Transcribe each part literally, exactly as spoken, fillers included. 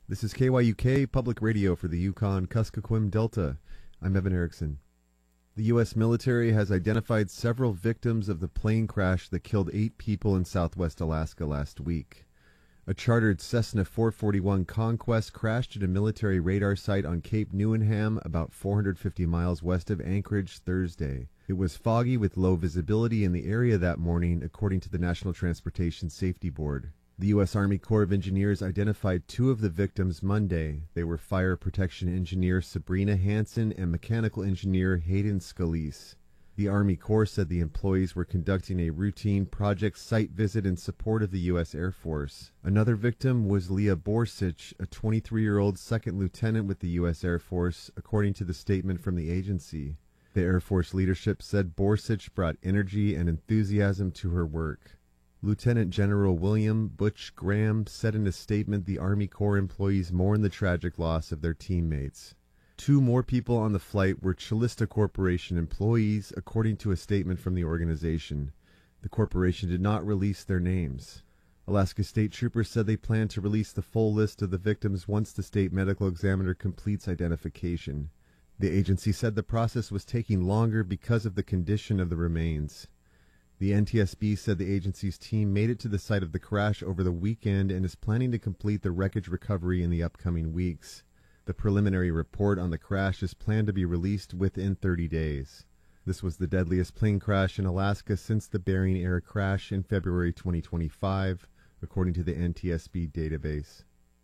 This is K Y U K Public Radio for the Yukon-Kuskokwim Delta. I'm Evan Erickson. The U S military has identified several victims of the plane crash that killed eight people in southwest Alaska last week. A chartered Cessna four forty-one Conquest crashed at a military radar site on Cape Newenham, about four hundred fifty miles west of Anchorage, Thursday. It was foggy with low visibility in the area that morning, according to the National Transportation Safety Board. The U S Army Corps of Engineers identified two of the victims Monday. They were fire protection engineer Sabrina Hansen and mechanical engineer Hayden Scalise. The Army Corps said the employees were conducting a routine project site visit in support of the U S Air Force. Another victim was Leah Borsich, a twenty-three-year-old second lieutenant with the U S Air Force, according to the statement from the agency. The Air Force leadership said Borsich brought energy and enthusiasm to her work. Lieutenant General William Butch Graham said in a statement the Army Corps employees mourn the tragic loss of their teammates. Two more people on the flight were Chalista Corporation employees, according to a statement from the organization. The corporation did not release their names. Alaska State Troopers said they plan to release the full list of the victims once the state medical examiner completes identification. The agency said the process was taking longer because of the condition of the remains. The N T S B said the agency's team made it to the site of the crash over the weekend and is planning to complete the wreckage recovery in the upcoming weeks. The preliminary report on the crash is planned to be released within thirty days. This was the deadliest plane crash in Alaska since the Bering Air crash in February twenty twenty-five, according to the N T S B database.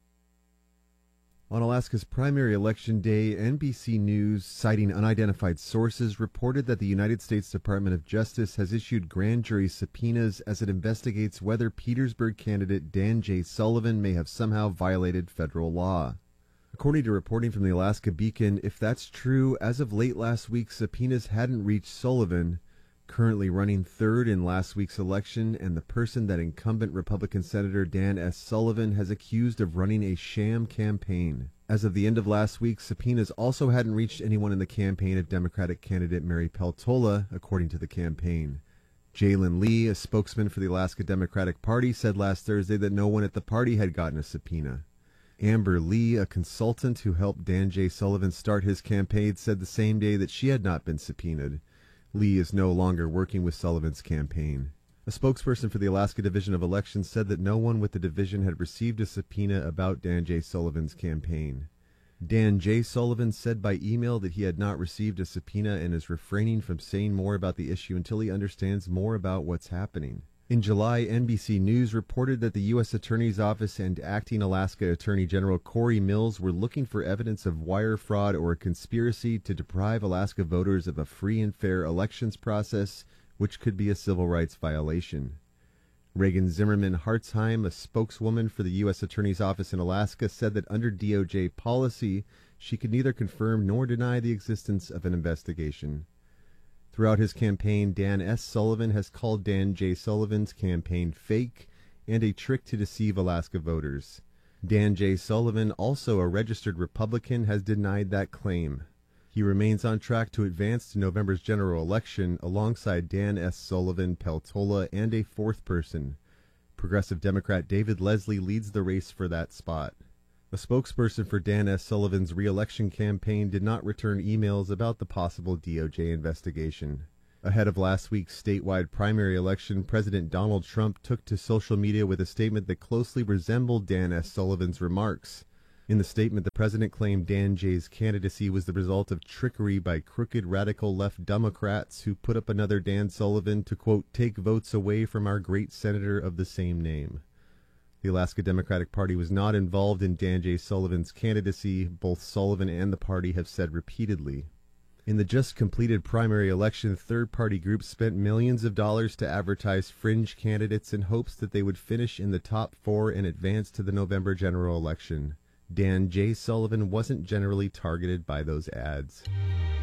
On Alaska's primary election day, N B C News, citing unidentified sources, reported that the United States Department of Justice has issued grand jury subpoenas as it investigates whether Petersburg candidate Dan J. Sullivan may have somehow violated federal law. According to reporting from the Alaska Beacon, if that's true, as of late last week, subpoenas hadn't reached Sullivan, currently running third in last week's election, and the person that incumbent Republican Senator Dan S. Sullivan has accused of running a sham campaign. As of the end of last week, subpoenas also hadn't reached anyone in the campaign of Democratic candidate Mary Peltola, according to the campaign. Jalen Lee, a spokesman for the Alaska Democratic Party, said last Thursday that no one at the party had gotten a subpoena. Amber Lee, a consultant who helped Dan J. Sullivan start his campaign, said the same day that she had not been subpoenaed. Lee is no longer working with Sullivan's campaign. A spokesperson for the Alaska Division of Elections said that no one with the division had received a subpoena about Dan J. Sullivan's campaign. Dan J. Sullivan said by email that he had not received a subpoena and is refraining from saying more about the issue until he understands more about what's happening. In July, N B C News reported that the U S Attorney's Office and acting Alaska Attorney General Corey Mills were looking for evidence of wire fraud or a conspiracy to deprive Alaska voters of a free and fair elections process, which could be a civil rights violation. Reagan Zimmerman Hartzheim, a spokeswoman for the U S Attorney's Office in Alaska, said that under D O J policy, she could neither confirm nor deny the existence of an investigation. Throughout his campaign, Dan S. Sullivan has called Dan J. Sullivan's campaign fake and a trick to deceive Alaska voters. Dan J. Sullivan, also a registered Republican, has denied that claim. He remains on track to advance to November's general election alongside Dan S. Sullivan, Peltola, and a fourth person. Progressive Democrat David Leslie leads the race for that spot. A spokesperson for Dan S. Sullivan's re-election campaign did not return emails about the possible D O J investigation. Ahead of last week's statewide primary election, President Donald Trump took to social media with a statement that closely resembled Dan S. Sullivan's remarks. In the statement, the president claimed Dan J's candidacy was the result of trickery by crooked radical left Democrats who put up another Dan Sullivan to, quote, take votes away from our great senator of the same name. The Alaska Democratic Party was not involved in Dan J. Sullivan's candidacy, both Sullivan and the party have said repeatedly. In the just completed primary election, third-party groups spent millions of dollars to advertise fringe candidates in hopes that they would finish in the top four and advance to the November general election. Dan J. Sullivan wasn't generally targeted by those ads.